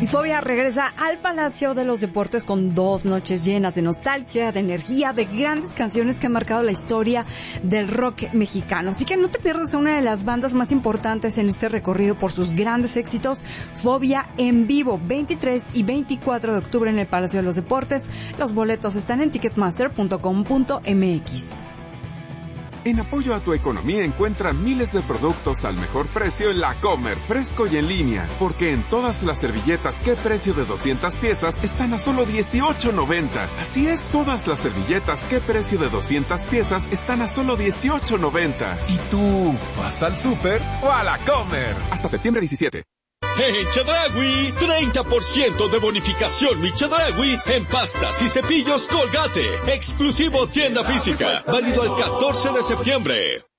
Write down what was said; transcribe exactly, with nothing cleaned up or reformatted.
Y Fobia regresa al Palacio de los Deportes con dos noches llenas de nostalgia, de energía, de grandes canciones que han marcado la historia del rock mexicano. Así que no te pierdas a una de las bandas más importantes en este recorrido por sus grandes éxitos, Fobia en vivo, veintitrés y veinticuatro de octubre en el Palacio de los Deportes. Los boletos están en ticketmaster punto com punto m x. En apoyo a tu economía encuentra miles de productos al mejor precio en La Comer, fresco y en línea. Porque en todas las servilletas, ¿qué precio de doscientas piezas? Están a solo dieciocho noventa. Así es, todas las servilletas, ¿qué precio de doscientas piezas? Están a solo dieciocho noventa. ¿Y tú, vas al súper o a La Comer? Hasta septiembre diecisiete. En Chedraui, treinta por ciento de bonificación mi Chedraui en pastas y cepillos Colgate. Exclusivo tienda física. Válido al catorce de septiembre.